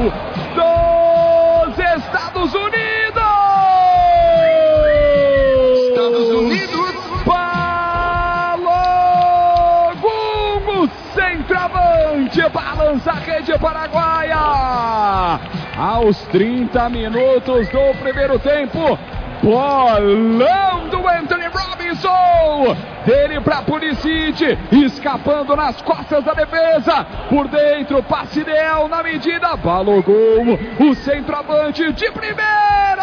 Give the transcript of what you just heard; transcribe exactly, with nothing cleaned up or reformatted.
dos Estados Unidos! Estados Unidos! Balogun, o centroavante, balança a rede paraguaia! Aos trinta minutos do primeiro tempo, bolão do Anthony Robinson, dele para Pulisic, escapando nas costas da defesa, por dentro, passe ideal na medida, Balogun, o centroavante de primeira!